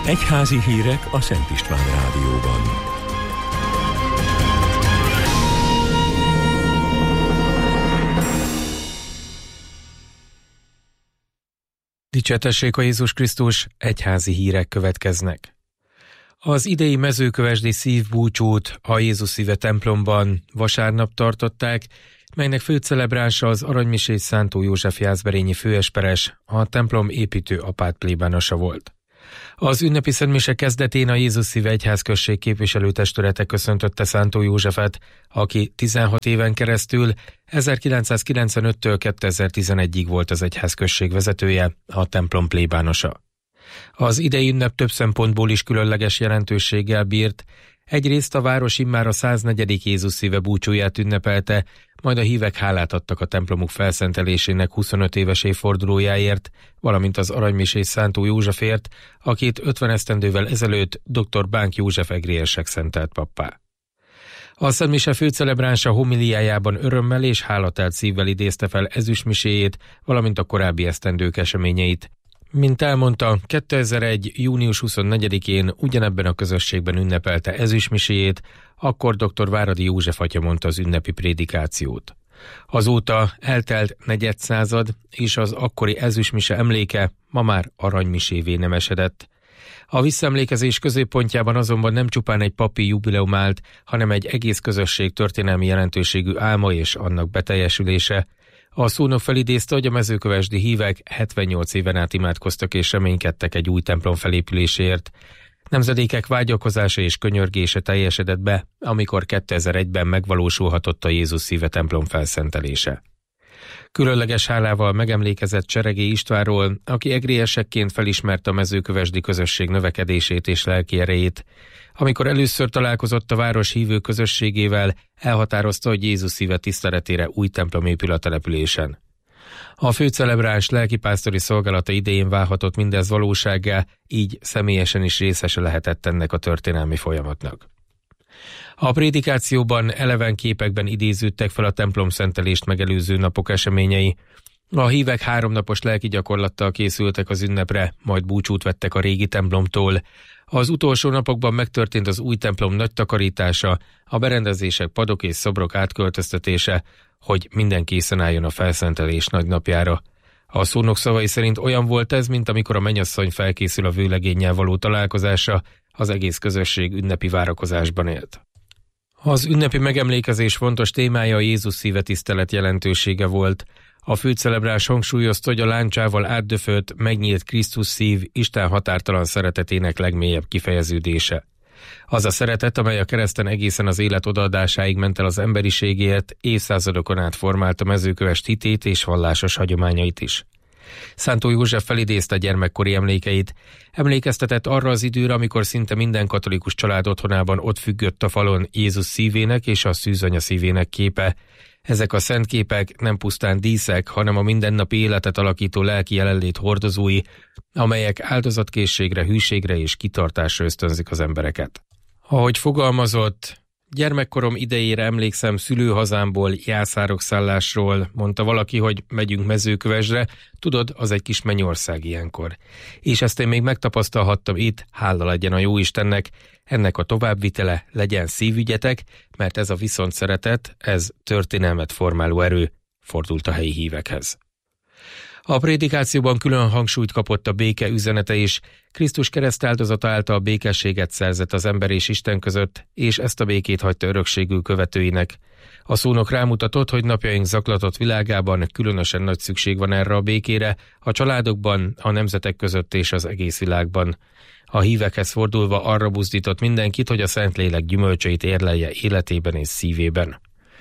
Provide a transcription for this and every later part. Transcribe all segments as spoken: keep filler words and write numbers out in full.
Egyházi hírek a Szent István Rádióban. Dicsértessék a Jézus Krisztus, egyházi hírek következnek. Az idei mezőkövesdi szívbúcsút a Jézus Szíve templomban vasárnap tartották, melynek főcelebránsa az aranymisés Szántó József jászberényi főesperes, a templom építő apát plébánosa volt. Az ünnepi szentmise kezdetén a Jézus Szíve egyházközség képviselőtestülete köszöntötte Szántó Józsefet, aki tizenhat éven keresztül ezerkilencszázkilencvenöttől kétezer-tizenegyig volt az egyházközség vezetője, a templom plébánosa. Az idei ünnep több szempontból is különleges jelentőséggel bírt. Egyrészt a város immár a száznegyedik Jézus Szíve búcsúját ünnepelte, majd a hívek hálát adtak a templomuk felszentelésének huszonöt éves évfordulójáért, valamint az aranymisés Szántó Józsefért, akit ötven esztendővel ezelőtt dr. Bánk József egriesek szentelt pappá. A szentmise főcelebránsa homiliájában örömmel és hálatelt szívvel idézte fel ezüstmiséjét, valamint a korábbi esztendők eseményeit. Mint elmondta, kétezer-egy. június huszonnegyedikén ugyanebben a közösségben ünnepelte ezüstmiséjét, akkor dr. Váradi József atya mondta az ünnepi prédikációt. Azóta eltelt negyedszázad, és az akkori ezüstmise emléke ma már aranymisévé nemesedett. A visszaemlékezés középpontjában azonban nem csupán egy papi jubileum állt, hanem egy egész közösség történelmi jelentőségű álma és annak beteljesülése. A szónok felidézte, hogy a mezőkövesdi hívek hetvennyolc éven át imádkoztak és reménykedtek egy új templom felépüléséért. Nemzedékek vágyakozása és könyörgése teljesedett be, amikor kétezer-egyben megvalósulhatott a Jézus Szíve templom felszentelése. Különleges hálával megemlékezett Cseregé Istvánról, aki egriesekként felismerte a mezőkövesdi közösség növekedését és lelki erejét. Amikor először találkozott a város hívő közösségével, elhatározta, hogy Jézus Szíve tiszteletére új templom épül a településen. A főcelebráns lelkipásztori szolgálata idején válhatott mindez valósággá, így személyesen is részese lehetett ennek a történelmi folyamatnak. A prédikációban eleven képekben idéződtek fel a templom szentelést megelőző napok eseményei. A hívek háromnapos lelki gyakorlattal készültek az ünnepre, majd búcsút vettek a régi templomtól. Az utolsó napokban megtörtént az új templom nagy takarítása, a berendezések, padok és szobrok átköltöztetése, hogy minden készen álljon a felszentelés nagy napjára. A szónok szavai szerint olyan volt ez, mint amikor a mennyasszony felkészül a vőlegénnyel való találkozásra, az egész közösség ünnepi várakozásban élt. Az ünnepi megemlékezés fontos témája a Jézus Szíve tisztelet jelentősége volt. A főcelebrás hangsúlyozta, hogy a láncsával átdöfött, megnyílt Krisztus szív Isten határtalan szeretetének legmélyebb kifejeződése. Az a szeretet, amely a kereszten egészen az élet odaadásáig ment el az emberiségért, évszázadokon át formálta mezőkövest hitét és vallásos hagyományait is. Szántó József felidézte gyermekkori emlékeit, emlékeztetett arra az időre, amikor szinte minden katolikus család otthonában ott függött a falon Jézus szívének és a szűzanya szívének képe. Ezek a szent képek nem pusztán díszek, hanem a mindennapi életet alakító lelki jelenlét hordozói, amelyek áldozatkészségre, hűségre és kitartásra ösztönzik az embereket. Ahogy fogalmazott, gyermekkorom idejére emlékszem szülőhazámból, jászárokszállásról, mondta valaki, hogy megyünk Mezőkövesdre, tudod, az egy kis mennyország ilyenkor. És ezt én még megtapasztalhattam itt, hála legyen a Jóistennek, ennek a továbbvitele legyen szívügyetek, mert ez a viszont szeretet, ez történelmet formáló erő, fordult a helyi hívekhez. A prédikációban külön hangsúlyt kapott a béke üzenete is. Krisztus keresztáldozata által békességet szerzett az ember és Isten között, és ezt a békét hagyta örökségül követőinek. A szónok rámutatott, hogy napjaink zaklatott világában különösen nagy szükség van erre a békére, a családokban, a nemzetek között és az egész világban. A hívekhez fordulva arra buzdított mindenkit, hogy a Szentlélek gyümölcseit érlelje életében és szívében.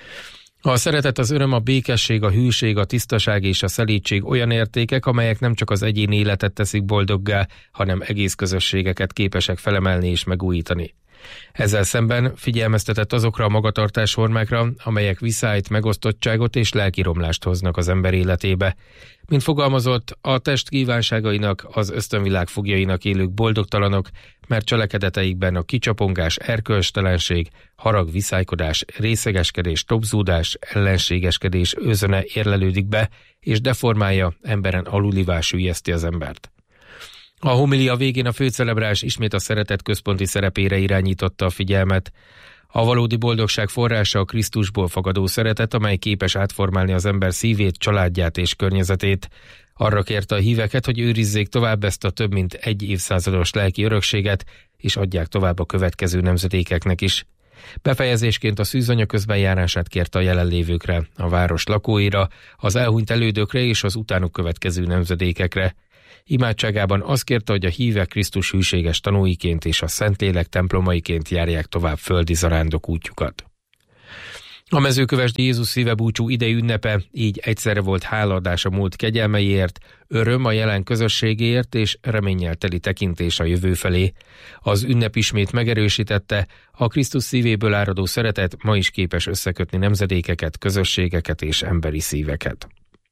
A szeretet, az öröm, a békesség, a hűség, a tisztaság és a szelídség olyan értékek, amelyek nem csak az egyéni életet teszik boldoggá, hanem egész közösségeket képesek felemelni és megújítani. Ezzel szemben figyelmeztetett azokra a magatartásformákra, amelyek viszályt, megosztottságot és lelkiromlást hoznak az ember életébe. Mint fogalmazott, a test kívánságainak, az ösztönvilág foglyainak élők boldogtalanok, mert cselekedeteikben a kicsapongás, erkölcstelenség, harag, viszálykodás, részegeskedés, tobzódás, ellenségeskedés özöne érlelődik be, és deformálja, emberen alulivá süllyeszti az embert. A homilia végén a főcelebrás ismét a szeretet központi szerepére irányította a figyelmet. A valódi boldogság forrása a Krisztusból fakadó szeretet, amely képes átformálni az ember szívét, családját és környezetét. Arra kérte a híveket, hogy őrizzék tovább ezt a több mint egy évszázados lelki örökséget, és adják tovább a következő nemzedékeknek is. Befejezésként a szűzanya közbenjárását kérte a jelenlévőkre, a város lakóira, az elhunyt elődökre és az utánuk következő nemzedékekre. Imádságában azt kérte, hogy a hívek Krisztus hűséges tanúiként és a Szentlélek templomaiként járják tovább földi zarándok útjukat. A mezőkövesdi Jézus szíve búcsú idei ünnepe így egyszerre volt hálaadás a múlt kegyelmeiért, öröm a jelen közösségéért és reménnyel teli tekintés a jövő felé. Az ünnep ismét megerősítette, a Krisztus szívéből áradó szeretet ma is képes összekötni nemzedékeket, közösségeket és emberi szíveket.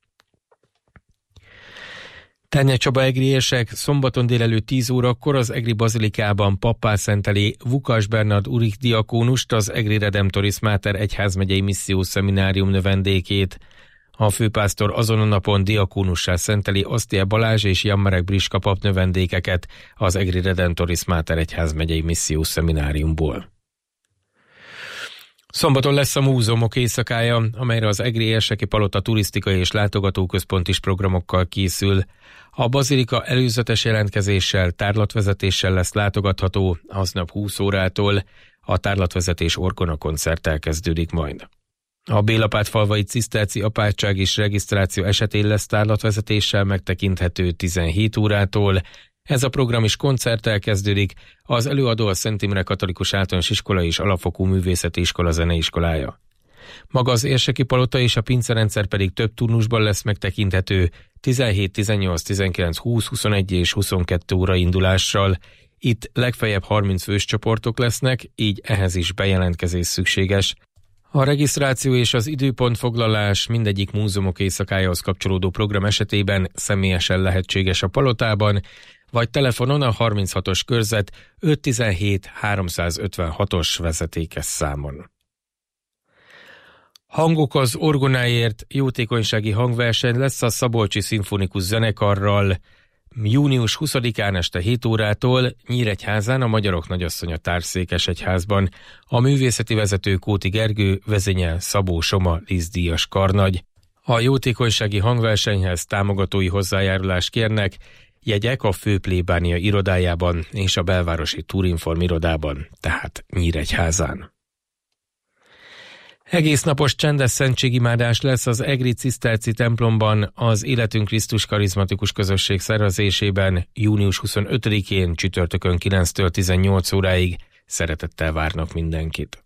Ternye Csaba egri érsek szombaton délelőtt tíz órakor az egri bazilikában pappá szenteli Vukas Bernard Urik diakónust, az Egri Redemptoris Mater egyházmegyei missziós szeminárium növendékét. A főpásztor azon a napon diakónussá szenteli Osztiel Balázs és Jammarek Briska pap növendékeket az Egri Redemptoris Mater egyházmegyei missziós szemináriumból. Szombaton lesz a múzeumok éjszakája, amelyre az egri érseki palota turisztikai és látogatóközpont is programokkal készül. A bazilika előzetes jelentkezéssel, tárlatvezetéssel lesz látogatható, aznap húsz órától, a tárlatvezetés orgona koncerttel kezdődik majd. A Bélapátfalvai Ciszterci apátság és regisztráció esetén lesz tárlatvezetéssel megtekinthető tizenhét órától, ez a program is koncerttel kezdődik, az előadó a Szent Imre Katolikus Általános Iskola és Alapfokú Művészeti Iskola zeneiskolája. Maga az érseki palota és a pincerendszer pedig több turnusban lesz megtekinthető, tizenhét, tizennyolc, tizenkilenc, húsz, huszonegy és huszonkettő óra indulással. Itt legfeljebb harminc fős csoportok lesznek, így ehhez is bejelentkezés szükséges. A regisztráció és az időpontfoglalás mindegyik múzeumok éjszakájához kapcsolódó program esetében személyesen lehetséges a palotában, vagy telefonon a harminchatos körzet ötszáztizenhét háromszázötvenhatos vezetékes számon. Hangok az orgonáért jótékonysági hangverseny lesz a Szabolcsi Szimfonikus Zenekarral június huszadikán este hét órától Nyíregyházán a Magyarok Nagyasszonya Társszékesegyházban. A művészeti vezető Kóti Gergő, vezényel Szabó Soma díszdíjas karnagy. A jótékonysági hangversenyhez támogatói hozzájárulást kérnek, jegyek a fő plébánia irodájában és a belvárosi Turinform irodában, tehát Nyíregyházán. Egész napos csendes szentségimádás lesz az egri ciszterci templomban az Életünk Krisztus karizmatikus közösség szervezésében június huszonötödikén csütörtökön kilenctől tizennyolc óráig. Szeretettel várnak mindenkit.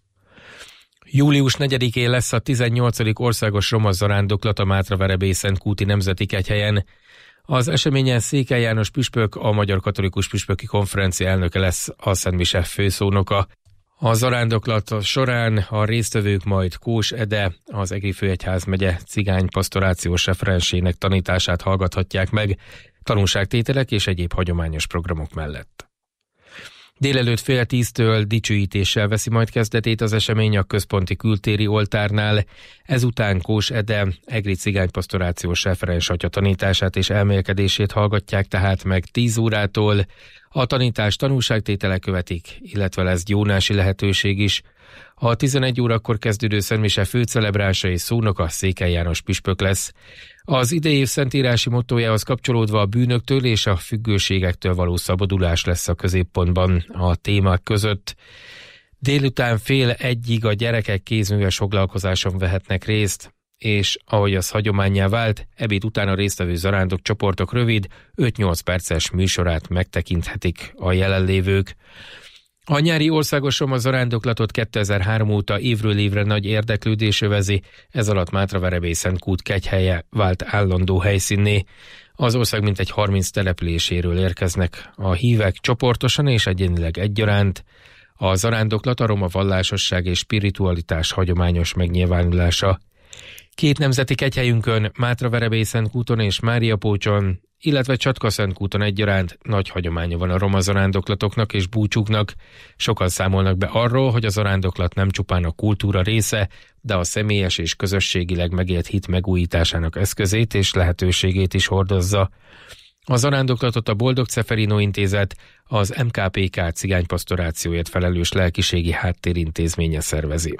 július negyedikén lesz a tizennyolcadik országos roma zarándoklat a Mátraverebély-Szentkúti Nemzeti Kegyhelyen. Az eseményen Székely János püspök, a Magyar Katolikus Püspöki Konferencia elnöke lesz, a Szent Mise főszónoka. A zarándoklat során a résztvevők majd Kós Ede, az Egri Főegyházmegye cigány pastorációs referensének tanítását hallgathatják meg, tanúságtételek és egyéb hagyományos programok mellett. Délelőtt fél tíztől dicsőítéssel veszi majd kezdetét az esemény a központi kültéri oltárnál, ezután Kós Ede, egri cigánypastorációs referens atya tanítását és elmélkedését hallgatják tehát meg tíz órától, a tanítás tanúságtételek követik, illetve lesz gyónási lehetőség is. A tizenegy órakor kezdődő Szentmise főcelebrása és szónoka Székely János püspök lesz. Az idei év szentírási mottójához kapcsolódva a bűnöktől és a függőségektől való szabadulás lesz a középpontban a témák között. Délután fél egyig a gyerekek kézműves foglalkozáson vehetnek részt, és ahogy az hagyománnyá vált, ebéd után a résztvevő zarándok csoportok rövid, öt-nyolc perces műsorát megtekinthetik a jelenlévők. A nyári országos roma zarándoklatot kétezer-három óta évről évre nagy érdeklődés övezi, ez alatt Mátraverebély-Szentkút kegyhelye vált állandó helyszínné. Az ország mintegy harminc településéről érkeznek a hívek csoportosan és egyénileg egyaránt. A zarándoklat a roma vallásosság és spiritualitás hagyományos megnyilvánulása. Két nemzeti kegyhelyünkön, Mátraverebély-Szentkúton és Máriapócson, illetve Csatka-Szentkúton egyaránt nagy hagyománya van a roma zarándoklatoknak és búcsúknak. Sokan számolnak be arról, hogy a zarándoklat nem csupán a kultúra része, de a személyes és közösségileg megélt hit megújításának eszközét és lehetőségét is hordozza. A zarándoklatot a Boldog Ceferino Intézet, az em ká pé ká cigánypastorációért felelős lelkiségi háttérintézménye szervezi.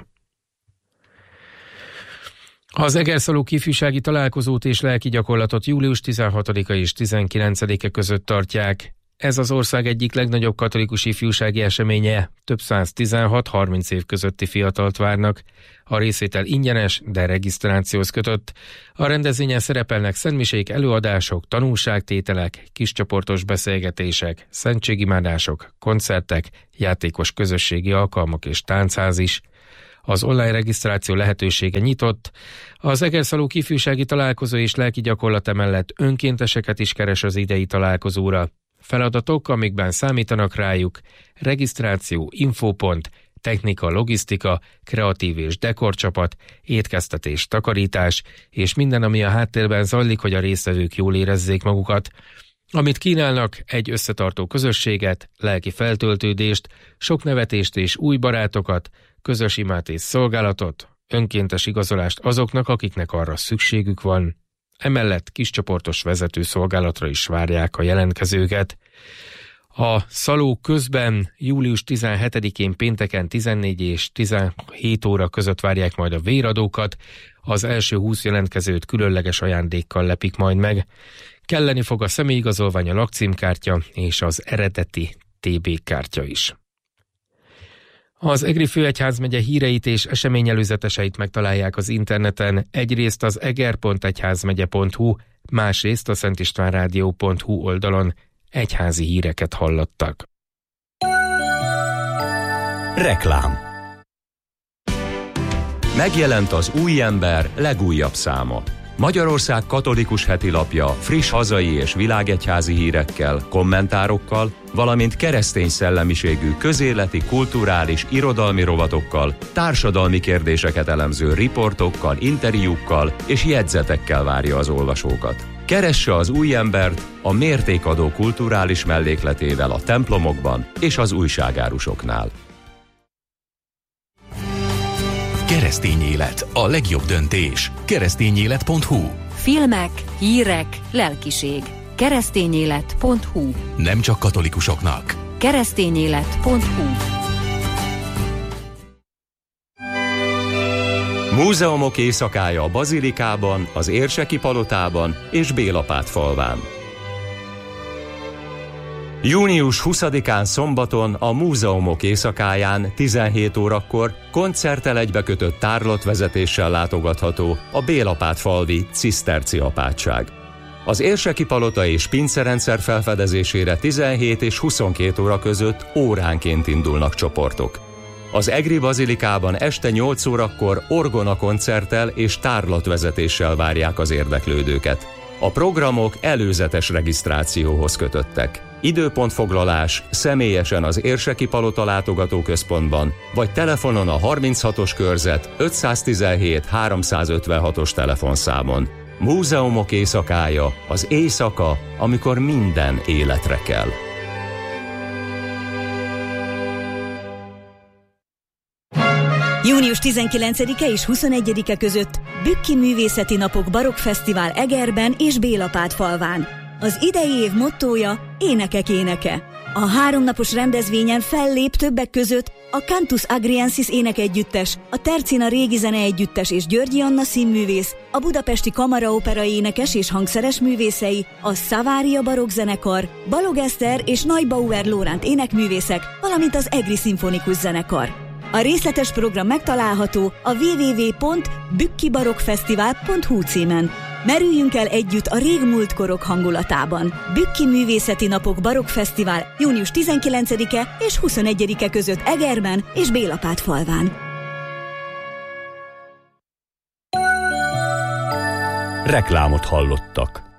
Az Egerszalók ifjúsági találkozót és lelki gyakorlatot július tizenhatodika és tizenkilencedike között tartják. Ez az ország egyik legnagyobb katolikus ifjúsági eseménye, több száz tizenhat-harminc év közötti fiatalt várnak. A részvétel ingyenes, de regisztrációhoz kötött. A rendezvényen szerepelnek szentmisék, előadások, tanulságtételek, kiscsoportos beszélgetések, szentségimádások, koncertek, játékos közösségi alkalmak és táncház is. Az online regisztráció lehetősége nyitott. Az Egerszalók ifjúsági találkozó és lelki gyakorlat emellett önkénteseket is keres az idei találkozóra. Feladatok, amikben számítanak rájuk: regisztráció, infópont, technika, logisztika, kreatív és dekorcsapat, étkeztetés, takarítás, és minden, ami a háttérben zajlik, hogy a résztvevők jól érezzék magukat. Amit kínálnak, egy összetartó közösséget, lelki feltöltődést, sok nevetést és új barátokat, közös imát és szolgálatot, önkéntes igazolást azoknak, akiknek arra szükségük van. Emellett kiscsoportos vezetőszolgálatra is várják a jelentkezőket. A Szaló közben július tizenhetedikén pénteken tizennégy és tizenhét óra között várják majd a véradókat, az első húsz jelentkezőt különleges ajándékkal lepik majd meg. Kelleni fog a személyigazolvány, a lakcímkártya és az eredeti té bé kártya is. Az Egri főegyházmegye híreit és eseményelőzeteseit megtalálják az interneten, egyrészt az eger pont egyházmegye pont hu, másrészt a szentistvánrádió pont hu oldalon. Egyházi híreket hallottak. Reklám. Megjelent az Új Ember legújabb száma. Magyarország katolikus hetilapja friss hazai és világegyházi hírekkel, kommentárokkal, valamint keresztény szellemiségű közéleti, kulturális, irodalmi rovatokkal, társadalmi kérdéseket elemző riportokkal, interjúkkal és jegyzetekkel várja az olvasókat. Keresse az Új Embert a mértékadó kulturális mellékletével a templomokban és az újságárusoknál. Keresztény élet, a legjobb döntés. keresztényélet pont hu. Filmek, hírek, lelkiség. keresztényélet pont hu. Nem csak katolikusoknak. keresztényélet pont hu. Múzeumok éjszakája a Bazilikában, az Érseki palotában és Bélapátfalván. június huszadikán szombaton a Múzeumok éjszakáján tizenhét órakor koncerttel egybekötött tárlatvezetéssel látogatható a Bélapátfalvi ciszterci apátság. Az Érseki palota és pincerendszer felfedezésére tizenhét és huszonkét óra között óránként indulnak csoportok. Az Egri Bazilikában este nyolc órakor orgona koncerttel és tárlatvezetéssel várják az érdeklődőket. A programok előzetes regisztrációhoz kötöttek. Időpontfoglalás személyesen az Érseki Palota látogatóközpontban, vagy telefonon a harminchatos körzet ötszáztizenhét háromszázötvenhatos telefonszámon. Múzeumok éjszakája, az éjszaka, amikor minden életre kell. június tizenkilencedike és huszonegyedike között Bükki Művészeti Napok Barokk Fesztivál Egerben és Bélapátfalván. Az idei év mottója Énekek éneke. A háromnapos rendezvényen fellép többek között a Cantus Agriensis énekegyüttes, a Tercina Régi Zeneegyüttes és Györgyi Anna színművész, a Budapesti Kamaraopera énekes és hangszeres művészei, a Szavária Barokk Zenekar, Balog Eszter és Neubauer Lóránt énekművészek, valamint az Egri Szimfonikus Zenekar. A részletes program megtalálható a double-u double-u double-u pont bükki barokkfesztivál pont hu címen. Merüljünk el együtt a régmúlt korok hangulatában. Bükki Művészeti Napok Barokk Fesztivál június tizenkilencedike és huszonegyedike között Egerben és Bélapátfalván. Reklámot hallottak.